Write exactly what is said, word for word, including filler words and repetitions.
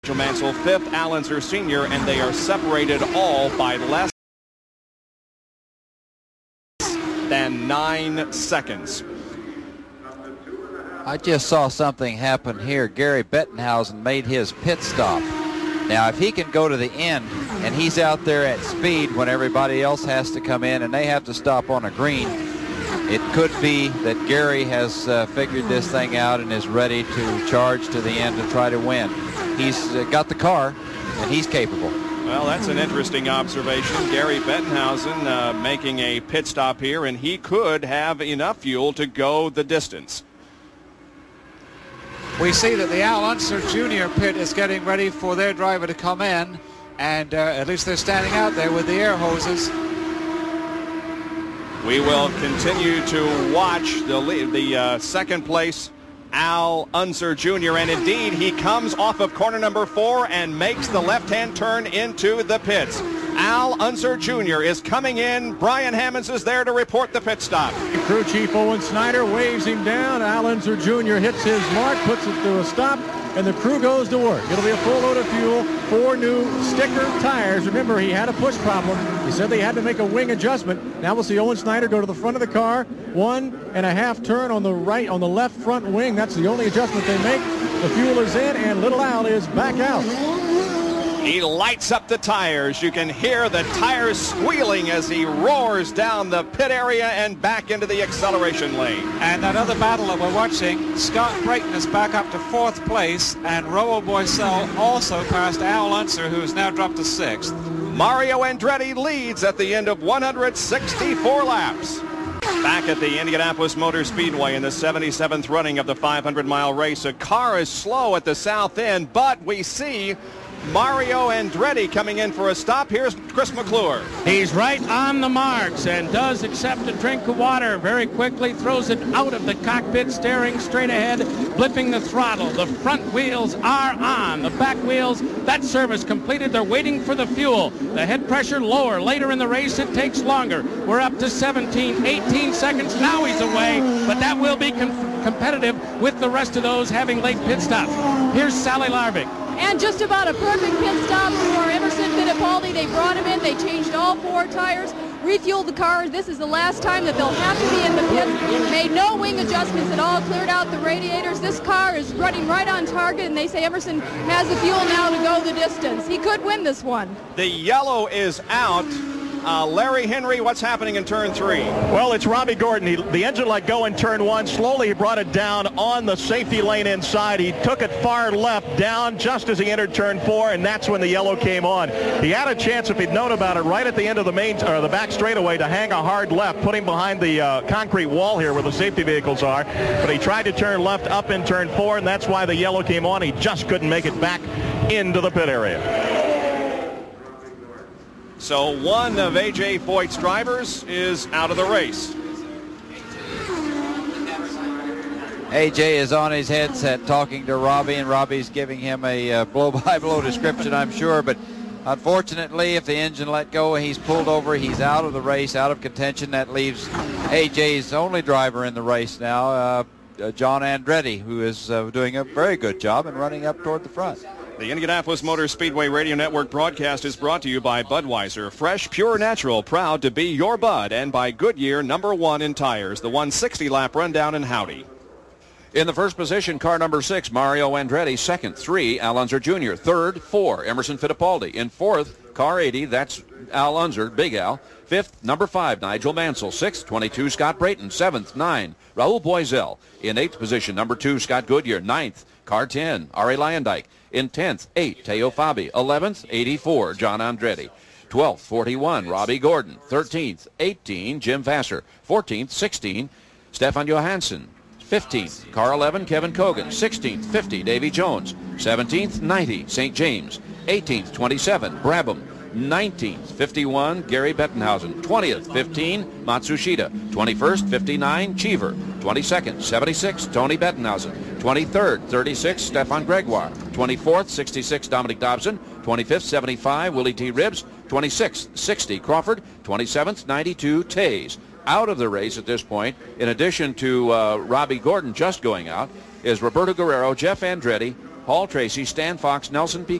Nigel Mansell fifth, Al Unser Senior, and they are separated all by less than nine seconds. I just saw something happen here. Gary Bettenhausen made his pit stop. Now, if he can go to the end and he's out there at speed when everybody else has to come in and they have to stop on a green, it could be that Gary has uh, figured this thing out and is ready to charge to the end to try to win. He's uh, got the car, and he's capable. Well, that's an interesting observation. Gary Bettenhausen uh, making a pit stop here, and he could have enough fuel to go the distance. We see that the Al Unser Junior pit is getting ready for their driver to come in, and uh, at least they're standing out there with the air hoses. We will continue to watch the lead, the uh, second place Al Unser Junior, and indeed he comes off of corner number four and makes the left-hand turn into the pits. Al Unser Junior is coming in. Brian Hammonds is there to report the pit stop. Crew Chief Owen Snyder waves him down. Al Unser Junior hits his mark, puts it to a stop, and the crew goes to work. It'll be a full load of fuel, four new sticker tires. Remember, he had a push problem. He said they had to make a wing adjustment. Now we'll see Owen Snyder go to the front of the car, one and a half turn on the right, on the left front wing. That's the only adjustment they make. The fuel is in, and Little Al is back out. He lights up the tires. You can hear the tires squealing as he roars down the pit area and back into the acceleration lane. And that other battle that we're watching, Scott Brayton is back up to fourth place, and Raul Boisel also passed Al Unser, who has now dropped to sixth. Mario Andretti leads at the end of one hundred sixty-four laps. Back at the Indianapolis Motor Speedway in the seventy-seventh running of the five hundred mile race, a car is slow at the south end, but we see Mario Andretti coming in for a stop. Here's Chris McClure. He's right on the marks and does accept a drink of water very quickly, throws it out of the cockpit, staring straight ahead, blipping the throttle. The front wheels are on. The back wheels, that service completed. They're waiting for the fuel. The head pressure lower. Later in the race, it takes longer. We're up to seventeen, eighteen seconds. Now he's away, but that will be com- competitive with the rest of those having late pit stops. Here's Sally Larvik. And just about a perfect pit stop for Emerson Fittipaldi. They brought him in. They changed all four tires, refueled the car. This is the last time that they'll have to be in the pits. Made no wing adjustments at all. Cleared out the radiators. This car is running right on target, and they say Emerson has the fuel now to go the distance. He could win this one. The yellow is out. Uh, Larry Henry, what's happening in turn three? Well, it's Robbie Gordon. He, the engine let go in turn one. Slowly he brought it down on the safety lane inside. He took it far left down just as he entered turn four, and that's when the yellow came on. He had a chance, if he'd known about it, right at the end of the main or the back straightaway to hang a hard left, put him behind the uh, concrete wall here where the safety vehicles are. But he tried to turn left up in turn four, and that's why the yellow came on. He just couldn't make it back into the pit area. So one of A J Foyt's drivers is out of the race. A J is on his headset talking to Robbie, and Robbie's giving him a uh, blow-by-blow description, I'm sure. But unfortunately, if the engine let go and he's pulled over, he's out of the race, out of contention. That leaves A J's only driver in the race now, uh, uh, John Andretti, who is uh, doing a very good job and running up toward the front. The Indianapolis Motor Speedway Radio Network broadcast is brought to you by Budweiser, fresh, pure, natural, proud to be your Bud, and by Goodyear, number one in tires, the one sixty lap rundown in Howdy. In the first position, car number six, Mario Andretti. Second, three, Al Unser Junior Third, four, Emerson Fittipaldi. In fourth, car eighty, that's Al Unser, Big Al. Fifth, number five, Nigel Mansell. Sixth, twenty-two, Scott Brayton. Seventh, nine, Raul Boisel. In eighth position, number two, Scott Goodyear. Ninth, car ten, Ari Lyondike. In tenth, eight, Teo Fabi. eleventh, eighty-four, John Andretti. twelfth, forty-one, Robbie Gordon. thirteenth, eighteen, Jim Vassar. fourteenth, sixteen, Stefan Johansson. fifteenth, car eleven, Kevin Cogan. sixteenth, fifty, Davy Jones. seventeenth, ninety, Saint James. eighteenth, twenty-seven, Brabham. nineteenth, fifty-one, Gary Bettenhausen. twentieth, fifteen, Matsushita. twenty-first, fifty-nine, Cheever. twenty-second, seventy-six, Tony Bettenhausen. twenty-third, thirty-six, Stefan Gregoire. twenty-fourth, sixty-six, Dominic Dobson. twenty-fifth, seventy-five, Willie T. Ribbs. twenty-sixth, sixty, Crawford. twenty-seventh, ninety-two, Tays. Out of the race at this point, in addition to uh, Robbie Gordon just going out, is Roberto Guerrero, Jeff Andretti, Paul Tracy, Stan Fox, Nelson P.